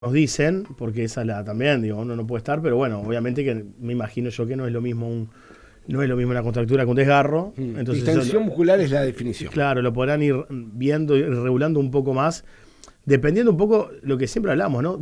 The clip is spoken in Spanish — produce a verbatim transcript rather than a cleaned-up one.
nos dicen, porque esa la también, digo, uno no puede estar, pero bueno, obviamente que me imagino yo que no es lo mismo un, no es lo mismo una contractura que un desgarro. Mm. Entonces eso Distensión lo- muscular es la definición. claro, lo podrán ir viendo y regulando un poco más, dependiendo un poco lo que siempre hablamos, ¿no?